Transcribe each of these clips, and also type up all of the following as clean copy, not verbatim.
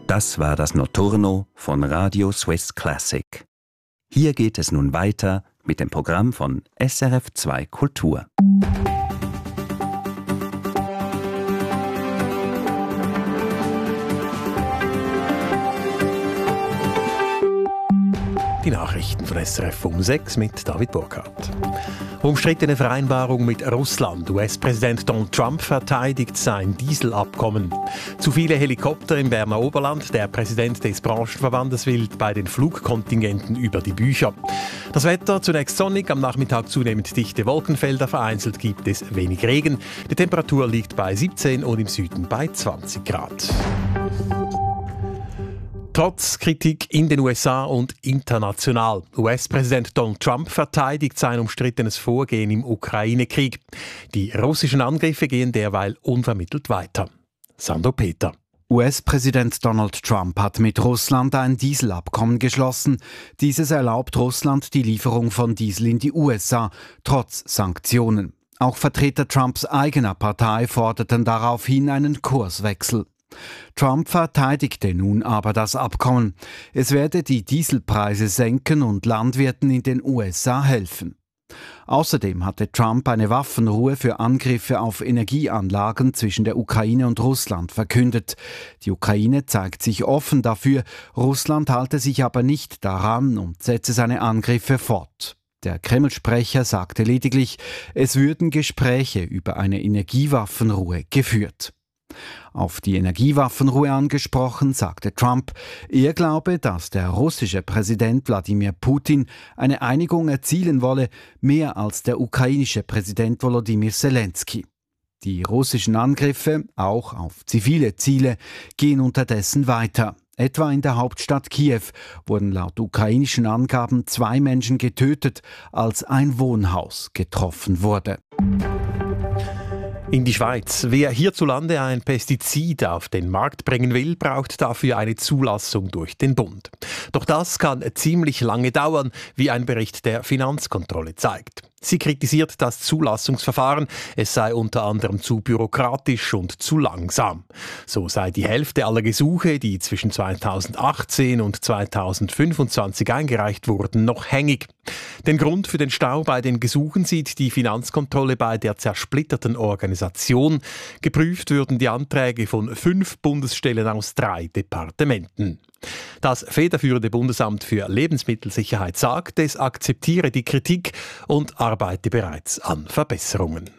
Das war das Notturno von Radio Swiss Classic. Hier geht es nun weiter mit dem Programm von SRF2 Kultur. Die Nachrichten von SRF um 6 mit David Burkhardt. Umstrittene Vereinbarung mit Russland. US-Präsident Donald Trump verteidigt sein Dieselabkommen. Zu viele Helikopter im Berner Oberland. Der Präsident des Branchenverbandes will bei den Flugkontingenten über die Bücher. Das Wetter zunächst sonnig, am Nachmittag zunehmend dichte Wolkenfelder. Vereinzelt gibt es wenig Regen. Die Temperatur liegt bei 17 und im Süden bei 20 Grad. Trotz Kritik in den USA und international. US-Präsident Donald Trump verteidigt sein umstrittenes Vorgehen im Ukraine-Krieg. Die russischen Angriffe gehen derweil unvermittelt weiter. Sandro Peter. US-Präsident Donald Trump hat mit Russland ein Dieselabkommen geschlossen. Dieses erlaubt Russland die Lieferung von Diesel in die USA, trotz Sanktionen. Auch Vertreter Trumps eigener Partei forderten daraufhin einen Kurswechsel. Trump verteidigte nun aber das Abkommen. Es werde die Dieselpreise senken und Landwirten in den USA helfen. Außerdem hatte Trump eine Waffenruhe für Angriffe auf Energieanlagen zwischen der Ukraine und Russland verkündet. Die Ukraine zeigt sich offen dafür, Russland halte sich aber nicht daran und setze seine Angriffe fort. Der Kreml-Sprecher sagte lediglich, es würden Gespräche über eine Energiewaffenruhe geführt. Auf die Energiewaffenruhe angesprochen, sagte Trump, er glaube, dass der russische Präsident Wladimir Putin eine Einigung erzielen wolle, mehr als der ukrainische Präsident Volodymyr Zelensky. Die russischen Angriffe, auch auf zivile Ziele, gehen unterdessen weiter. Etwa in der Hauptstadt Kiew wurden laut ukrainischen Angaben 2 Menschen getötet, als ein Wohnhaus getroffen wurde. In die Schweiz. Wer hierzulande ein Pestizid auf den Markt bringen will, braucht dafür eine Zulassung durch den Bund. Doch das kann ziemlich lange dauern, wie ein Bericht der Finanzkontrolle zeigt. Sie kritisiert das Zulassungsverfahren, es sei unter anderem zu bürokratisch und zu langsam. So sei die Hälfte aller Gesuche, die zwischen 2018 und 2025 eingereicht wurden, noch hängig. Den Grund für den Stau bei den Gesuchen sieht die Finanzkontrolle bei der zersplitterten Organisation. Geprüft würden die Anträge von 5 Bundesstellen aus 3 Departementen. Das federführende Bundesamt für Lebensmittelsicherheit sagt, es akzeptiere die Kritik und arbeite bereits an Verbesserungen.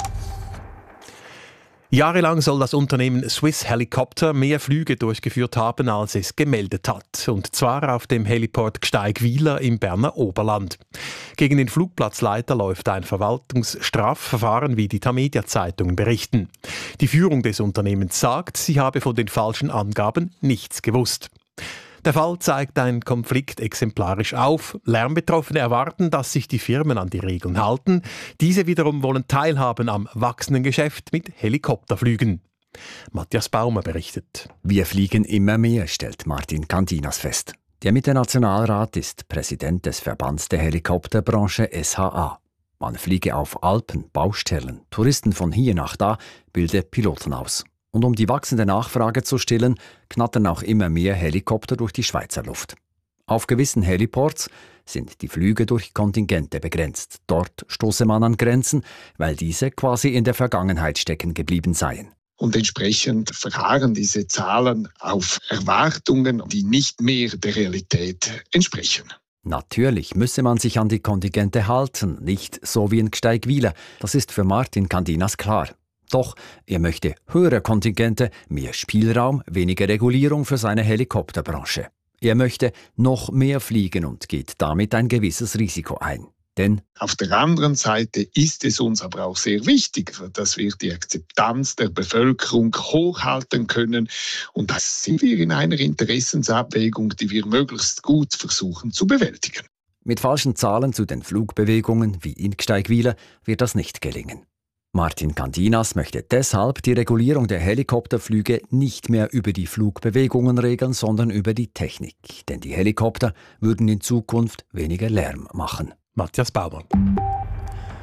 Jahrelang soll das Unternehmen Swiss Helicopter mehr Flüge durchgeführt haben, als es gemeldet hat. Und zwar auf dem Heliport Gsteigwiller im Berner Oberland. Gegen den Flugplatzleiter läuft ein Verwaltungsstrafverfahren, wie die Tamedia-Zeitungen berichten. Die Führung des Unternehmens sagt, sie habe von den falschen Angaben nichts gewusst. Der Fall zeigt einen Konflikt exemplarisch auf. Lärmbetroffene erwarten, dass sich die Firmen an die Regeln halten. Diese wiederum wollen teilhaben am wachsenden Geschäft mit Helikopterflügen. Matthias Baumer berichtet. Wir fliegen immer mehr, stellt Martin Candinas fest. Der Mitte-Nationalrat ist Präsident des Verbands der Helikopterbranche SHA. Man fliege auf Alpen, Baustellen, Touristen von hier nach da, bilde Piloten aus. Und um die wachsende Nachfrage zu stillen, knattern auch immer mehr Helikopter durch die Schweizer Luft. Auf gewissen Heliports sind die Flüge durch Kontingente begrenzt. Dort stoße man an Grenzen, weil diese quasi in der Vergangenheit stecken geblieben seien. Und entsprechend verharren diese Zahlen auf Erwartungen, die nicht mehr der Realität entsprechen. Natürlich müsse man sich an die Kontingente halten, nicht so wie in Gsteigwiller. Das ist für Martin Candinas klar. Doch er möchte höhere Kontingente, mehr Spielraum, weniger Regulierung für seine Helikopterbranche. Er möchte noch mehr fliegen und geht damit ein gewisses Risiko ein. Denn auf der anderen Seite ist es uns aber auch sehr wichtig, dass wir die Akzeptanz der Bevölkerung hochhalten können. Und das sind wir in einer Interessensabwägung, die wir möglichst gut versuchen zu bewältigen. Mit falschen Zahlen zu den Flugbewegungen, wie in Gsteigwiller, wird das nicht gelingen. Martin Candinas möchte deshalb die Regulierung der Helikopterflüge nicht mehr über die Flugbewegungen regeln, sondern über die Technik. Denn die Helikopter würden in Zukunft weniger Lärm machen. Matthias Baumer.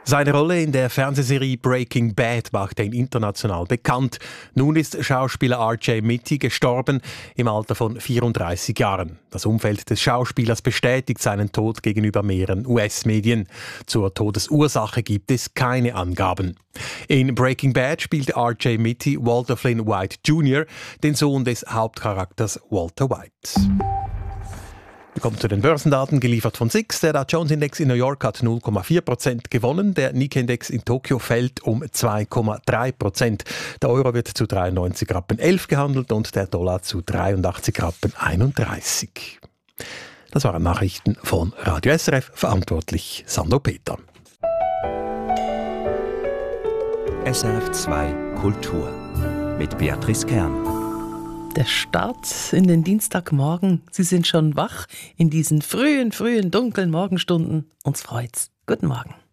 Seine Rolle in der Fernsehserie Breaking Bad machte ihn international bekannt. Nun ist Schauspieler R.J. Mitte gestorben im Alter von 34 Jahren. Das Umfeld des Schauspielers bestätigt seinen Tod gegenüber mehreren US-Medien. Zur Todesursache gibt es keine Angaben. In Breaking Bad spielte R.J. Mitte Walter Flynn White Jr., den Sohn des Hauptcharakters Walter White. Wir kommen zu den Börsendaten, geliefert von SIX. Der Dow Jones Index in New York hat 0,4% gewonnen. Der Nikkei-Index in Tokio fällt um 2,3%. Der Euro wird zu 93,11 Rappen gehandelt und der Dollar zu 83,31 Rappen. Das waren Nachrichten von Radio SRF, verantwortlich Sandro Peter. SRF 2 Kultur mit Beatrice Kern. Der Start in den Dienstagmorgen. Sie sind schon wach in diesen frühen, dunklen Morgenstunden. Uns freut's. Guten Morgen.